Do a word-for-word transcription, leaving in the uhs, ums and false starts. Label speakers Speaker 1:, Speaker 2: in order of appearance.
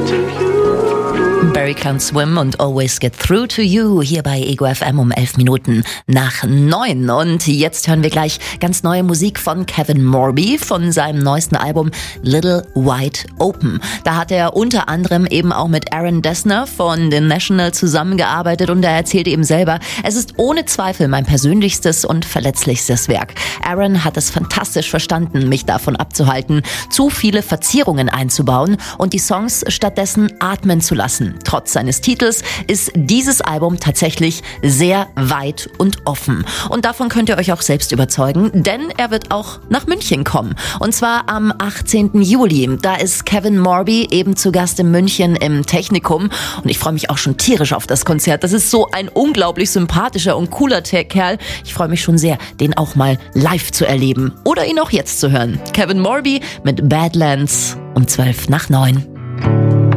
Speaker 1: Barry Can't Swim und Always Get Through to You hier bei Ego F M um elf Minuten nach neun. Und jetzt hören wir gleich ganz neue Musik von Kevin Morby von seinem neuesten Album Little Wide Open. Da hat er unter anderem eben auch mit Aaron Dessner von The National zusammengearbeitet und er erzählt eben selber, es ist ohne Zweifel mein persönlichstes und verletzlichstes Werk. Aaron hat es fantastisch verstanden, mich davon abzuhalten, zu viele Verzierungen einzubauen und die Songs stattdessen atmen zu lassen. Trotz seines Titels ist dieses Album tatsächlich sehr weit und offen. Und davon könnt ihr euch auch selbst überzeugen, denn er wird auch nach München kommen. Und zwar am achtzehnten Juli. Da ist Kevin Morby eben zu Gast in München im Technikum. Und ich freue mich auch schon tierisch auf das Konzert. Das ist so ein unglaublich sympathischer und cooler Kerl. Ich freue mich schon sehr, den auch mal live zu erleben. Oder ihn auch jetzt zu hören. Kevin Morby mit Badlands um zwölf nach neun.